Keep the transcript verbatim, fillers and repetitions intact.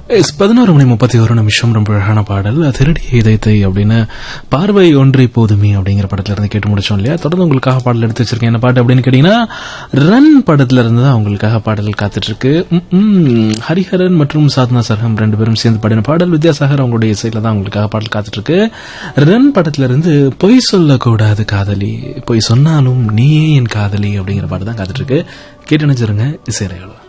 S பதினோரு மணி முப்பத்தி ஒரு நிமிஷம் ரொம்ப அழகான பாடல் திருடி இதயத்தை அப்படின்னு பார்வை ஒன்றை போதுமே அப்படிங்கிற படத்துல இருந்து கேட்டு முடிச்சோம் இல்லையா. தொடர்ந்து உங்களுக்காக பாடல் எடுத்து வச்சிருக்கேன். என்ன பாட்டு அப்படின்னு கேட்டீங்கன்னா ரன் படத்துல இருந்து தான் உங்களுக்காக பாடல் காத்துட்டு இருக்கு. ஹரிஹரன் மற்றும் சாத்னா சர்ஹம் ரெண்டு பேரும் சேர்ந்து பாடின பாடல். வித்யாசாகர் அவங்களுடைய இசையில தான் உங்களுக்காக பாடல் காத்துட்டு இருக்கு. ரன் படத்துல இருந்து பொய் சொல்லக்கூடாது காதலி, பொய் சொன்னாலும் நீயே என் காதலி அப்படிங்கிற பாட்டு தான் காத்துட்டு இருக்கு. கேட்டு நினைச்சிருங்க இசையறையாளர்.